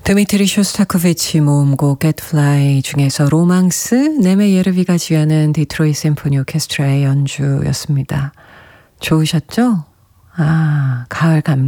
드미트리 쇼스타코비치 모음곡 Get Fly 중에서 로망스, 네메 예르비가 지휘하는 디트로이트 심포니 오케스트라의 연주였습니다. 좋으셨죠? 가을 감기